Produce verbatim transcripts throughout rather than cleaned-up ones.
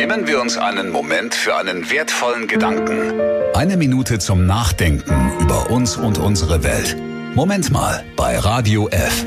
Nehmen wir uns einen Moment für einen wertvollen Gedanken. Eine Minute zum Nachdenken über uns und unsere Welt. Moment mal bei Radio F.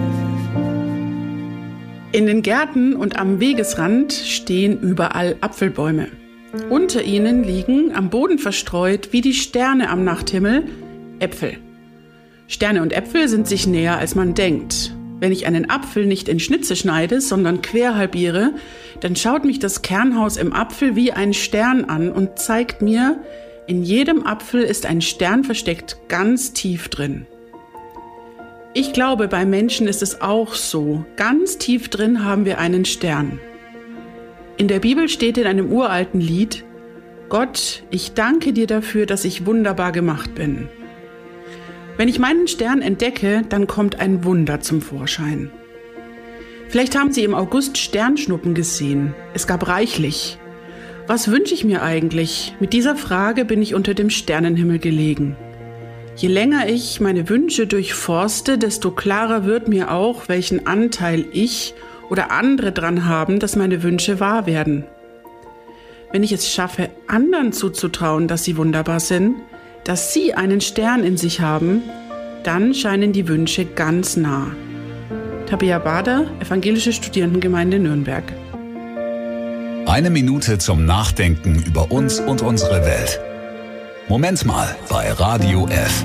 In den Gärten und am Wegesrand stehen überall Apfelbäume. Unter ihnen liegen, am Boden verstreut, wie die Sterne am Nachthimmel, Äpfel. Sterne und Äpfel sind sich näher, als man denkt. Wenn ich einen Apfel nicht in Schnitze schneide, sondern quer halbiere, dann schaut mich das Kernhaus im Apfel wie ein Stern an und zeigt mir, in jedem Apfel ist ein Stern versteckt, ganz tief drin. Ich glaube, bei Menschen ist es auch so. Ganz tief drin haben wir einen Stern. In der Bibel steht in einem uralten Lied: Gott, ich danke dir dafür, dass ich wunderbar gemacht bin. Wenn ich meinen Stern entdecke, dann kommt ein Wunder zum Vorschein. Vielleicht haben Sie im August Sternschnuppen gesehen. Es gab reichlich. Was wünsche ich mir eigentlich? Mit dieser Frage bin ich unter dem Sternenhimmel gelegen. Je länger ich meine Wünsche durchforste, desto klarer wird mir auch, welchen Anteil ich oder andere dran haben, dass meine Wünsche wahr werden. Wenn ich es schaffe, anderen zuzutrauen, dass sie wunderbar sind, dass sie einen Stern in sich haben, dann scheinen die Wünsche ganz nah. Tabea Bader, Evangelische Studierendengemeinde Nürnberg. Eine Minute zum Nachdenken über uns und unsere Welt. Moment mal bei Radio F.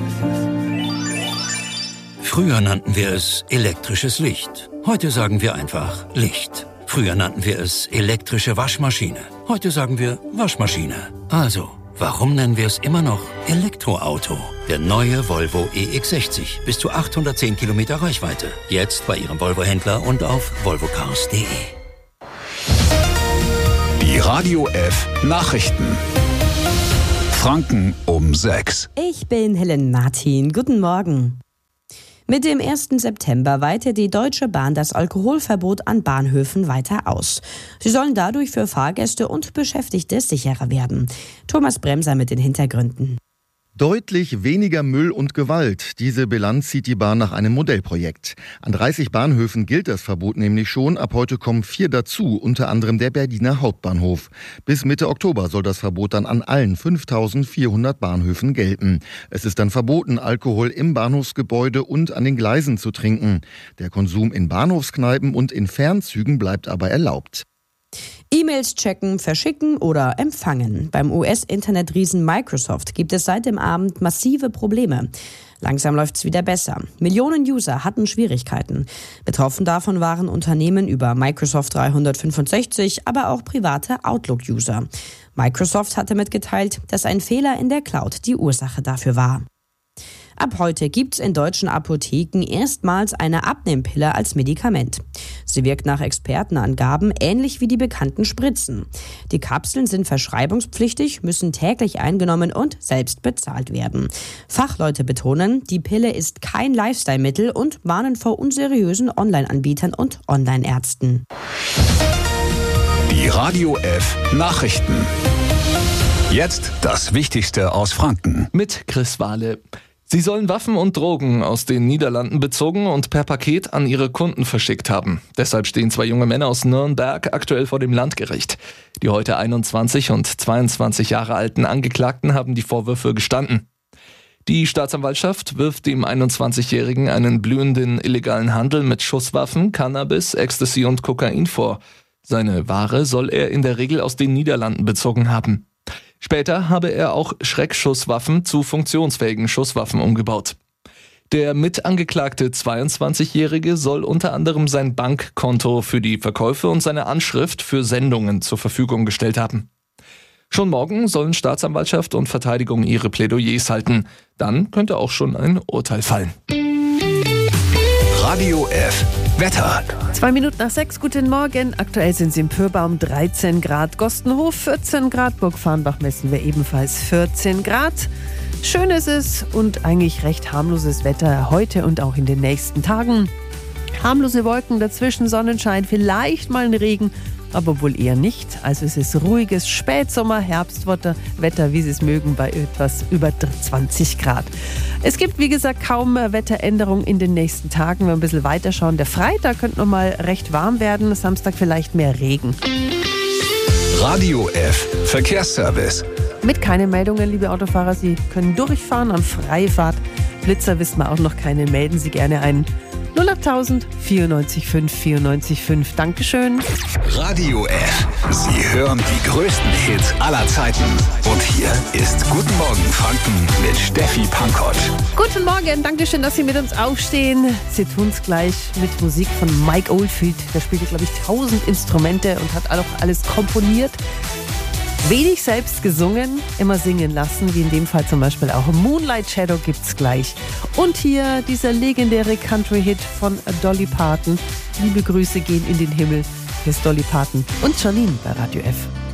Früher nannten wir es elektrisches Licht. Heute sagen wir einfach Licht. Früher nannten wir es elektrische Waschmaschine. Heute sagen wir Waschmaschine. Also, warum nennen wir es immer noch Elektroauto? Der neue Volvo E X sechzig. Bis zu achthundertzehn Kilometer Reichweite. Jetzt bei Ihrem Volvo-Händler und auf volvocars punkt de. Die Radio F Nachrichten. Franken um sechs. Ich bin Helen Martin. Guten Morgen. Mit dem ersten September weitet die Deutsche Bahn das Alkoholverbot an Bahnhöfen weiter aus. Sie sollen dadurch für Fahrgäste und Beschäftigte sicherer werden. Thomas Bremser mit den Hintergründen. Deutlich weniger Müll und Gewalt. Diese Bilanz zieht die Bahn nach einem Modellprojekt. An dreißig Bahnhöfen gilt das Verbot nämlich schon. Ab heute kommen vier dazu, unter anderem der Berliner Hauptbahnhof. Bis Mitte Oktober soll das Verbot dann an allen fünftausendvierhundert Bahnhöfen gelten. Es ist dann verboten, Alkohol im Bahnhofsgebäude und an den Gleisen zu trinken. Der Konsum in Bahnhofskneipen und in Fernzügen bleibt aber erlaubt. E-Mails checken, verschicken oder empfangen. Beim U S-Internetriesen Microsoft gibt es seit dem Abend massive Probleme. Langsam läuft's wieder besser. Millionen User hatten Schwierigkeiten. Betroffen davon waren Unternehmen über Microsoft dreihundertfünfundsechzig, aber auch private Outlook-User. Microsoft hatte mitgeteilt, dass ein Fehler in der Cloud die Ursache dafür war. Ab heute gibt's in deutschen Apotheken erstmals eine Abnehmpille als Medikament. Sie wirkt nach Expertenangaben ähnlich wie die bekannten Spritzen. Die Kapseln sind verschreibungspflichtig, müssen täglich eingenommen und selbst bezahlt werden. Fachleute betonen, die Pille ist kein Lifestyle-Mittel und warnen vor unseriösen Online-Anbietern und Online-Ärzten. Die Radio F Nachrichten. Jetzt das Wichtigste aus Franken. Mit Chris Wahle. Sie sollen Waffen und Drogen aus den Niederlanden bezogen und per Paket an ihre Kunden verschickt haben. Deshalb stehen zwei junge Männer aus Nürnberg aktuell vor dem Landgericht. Die heute einundzwanzig und zweiundzwanzig Jahre alten Angeklagten haben die Vorwürfe gestanden. Die Staatsanwaltschaft wirft dem einundzwanzigjährigen einen blühenden illegalen Handel mit Schusswaffen, Cannabis, Ecstasy und Kokain vor. Seine Ware soll er in der Regel aus den Niederlanden bezogen haben. Später habe er auch Schreckschusswaffen zu funktionsfähigen Schusswaffen umgebaut. Der mitangeklagte zweiundzwanzigjährige soll unter anderem sein Bankkonto für die Verkäufe und seine Anschrift für Sendungen zur Verfügung gestellt haben. Schon morgen sollen Staatsanwaltschaft und Verteidigung ihre Plädoyers halten. Dann könnte auch schon ein Urteil fallen. Radio F Wetter. Zwei Minuten nach sechs, guten Morgen. Aktuell sind sie im Pyrbaum dreizehn Grad, Gostenhof vierzehn Grad, Burgfarnbach messen wir ebenfalls vierzehn Grad. Schön ist es und eigentlich recht harmloses Wetter heute und auch in den nächsten Tagen. Harmlose Wolken, dazwischen Sonnenschein, vielleicht mal ein Regen, aber wohl eher nicht. Also es ist ruhiges Spätsommer, Herbstwetter, Wetter, wie Sie es mögen, bei etwas über zwanzig Grad. Es gibt, wie gesagt, kaum Wetteränderungen in den nächsten Tagen. Wenn wir ein bisschen weiterschauen, der Freitag könnte noch mal recht warm werden, Samstag vielleicht mehr Regen. Radio F Verkehrsservice. Mit keine Meldungen, liebe Autofahrer. Sie können durchfahren an Freifahrt. Blitzer wissen wir auch noch keine. Melden Sie gerne ein. null achttausend vierundneunzig fünf vierundneunzig fünf. Dankeschön. Radio F. Sie hören die größten Hits aller Zeiten. Und hier ist Guten Morgen Franken mit Steffi Pankott. Guten Morgen, Dankeschön, dass Sie mit uns aufstehen. Sie tun es gleich mit Musik von Mike Oldfield. Der spielte, glaube ich, tausend Instrumente und hat auch alles komponiert. Wenig selbst gesungen, immer singen lassen, wie in dem Fall zum Beispiel auch Moonlight Shadow gibt's gleich. Und hier dieser legendäre Country-Hit von Dolly Parton. Liebe Grüße gehen in den Himmel. Hier ist Dolly Parton und Jolene bei Radio F.